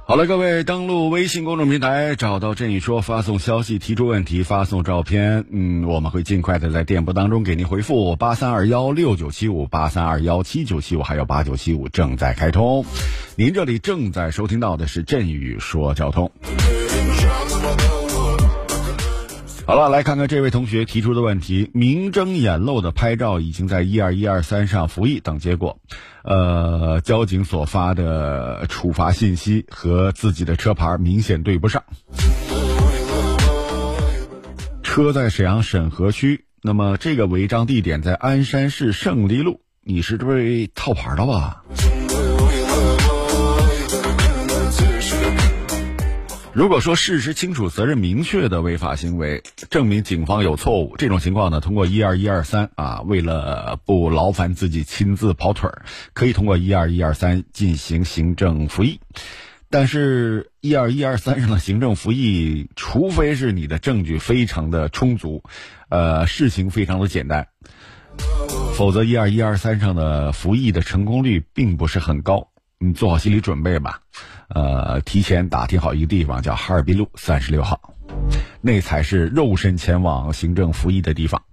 好了，各位登录微信公众平台，找到振宇说，发送消息提出问题，发送照片，我们会尽快的在电波当中给您回复。83216975，83217975，还有8975正在开通。您这里正在收听到的是振宇说交通。好了，来看看这位同学提出的问题。明争眼露的拍照已经在12123上服役等结果，交警所发的处罚信息和自己的车牌明显对不上。车在沈阳沈河区，那么这个违章地点在鞍山市胜利路，你是被套牌了吧？如果说事实清楚、责任明确的违法行为，证明警方有错误，这种情况呢，通过12123为了不劳烦自己亲自跑腿儿，可以通过12123进行行政复议。但是12123上的行政复议，除非是你的证据非常的充足，事情非常的简单，否则12123上的复议的成功率并不是很高。你做好心理准备吧，提前打听好一个地方，叫哈尔滨路36号，那才是肉身前往行政复议的地方。